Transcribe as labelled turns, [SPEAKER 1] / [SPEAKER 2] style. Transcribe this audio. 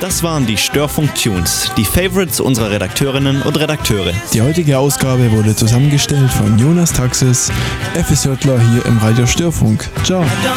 [SPEAKER 1] Das waren die Störfunk-Tunes, die Favorites unserer Redakteurinnen und Redakteure.
[SPEAKER 2] Die heutige Ausgabe wurde zusammengestellt von Jonas Taxis, FSJler hier im Radio Störfunk. Ciao.